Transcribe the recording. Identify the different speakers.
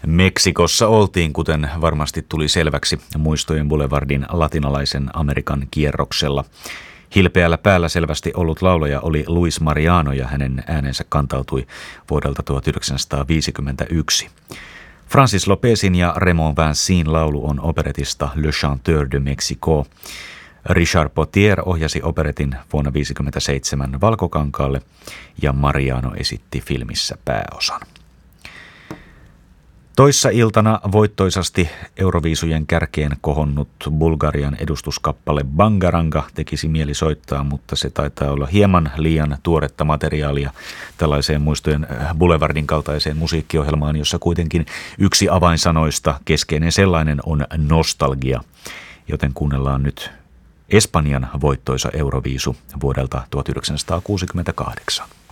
Speaker 1: Meksikossa oltiin, kuten varmasti tuli selväksi Muistojen Boulevardin latinalaisen Amerikan kierroksella. Hilpeällä päällä selvästi ollut laulaja oli Luis Mariano ja hänen äänensä kantautui vuodelta 1951. Francis Lopezin ja Raymond Vincin laulu on operetista Le Chanteur de Mexico. Richard Potier ohjasi operetin vuonna 1957 valkokankaalle ja Mariano esitti filmissä pääosan. Toissa iltana voittoisasti Euroviisujen kärkeen kohonnut Bulgarian edustuskappale Bangaranga tekisi mieli soittaa, mutta se taitaa olla hieman liian tuoretta materiaalia tällaiseen Muistojen Boulevardin kaltaiseen musiikkiohjelmaan, jossa kuitenkin yksi avainsanoista, keskeinen sellainen, on nostalgia, joten kuunnellaan nyt Espanjan voittoisa Euroviisu vuodelta 1968.